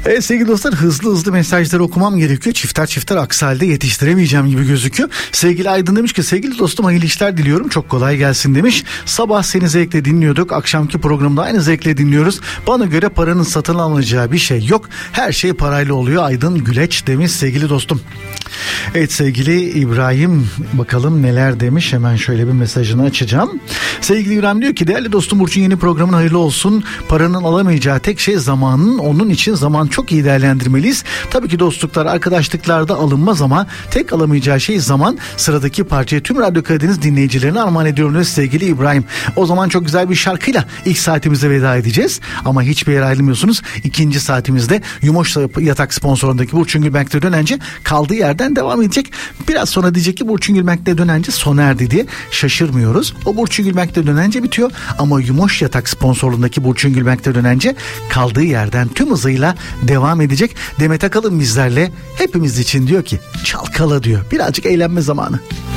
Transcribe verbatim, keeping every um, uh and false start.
Evet sevgili dostlar, hızlı hızlı mesajları okumam gerekiyor. Çifter çifter aksi halde yetiştiremeyeceğim gibi gözüküyor. Sevgili Aydın demiş ki sevgili dostum hayırlı işler diliyorum. Çok kolay gelsin demiş. Sabah seni zevkle dinliyorduk. Akşamki programda aynı zevkle dinliyoruz. Bana göre paranın satın alınacağı bir şey yok. Her şey parayla oluyor. Aydın Güleç demiş sevgili dostum. Evet sevgili İbrahim bakalım neler demiş. Hemen şöyle bir mesajını açacağım. Sevgili İbrahim diyor ki değerli dostum Burç'un yeni programın hayırlı olsun. Paranın alamayacağı tek şey zamanın. Onun için zaman çok iyi değerlendirmeliyiz. Tabii ki dostluklar, arkadaşlıklarda alınmaz ama tek alamayacağı şey zaman. Sıradaki parçayı tüm Radyo Karadeniz dinleyicilerine armağan ediyorum sevgili İbrahim. O zaman çok güzel bir şarkıyla ilk saatimize veda edeceğiz. Ama hiçbir yere ayrılmıyorsunuz. İkinci saatimizde Yumoş Yatak sponsorundaki Burçin Gülbenk'te dönence kaldığı yerden devam edecek. Biraz sonra diyecek ki Burçin Gülbenk'te dönence sona erdi diye şaşırmıyoruz. O Burçin Gülbenk'te dönence bitiyor ama Yumoş Yatak sponsorluğundaki Burçin Gülbenk'te dönence kaldığı yerden tüm hızıyla devam edecek. Demet Akalın bizlerle hepimiz için diyor ki çalkala diyor. Birazcık eğlenme zamanı.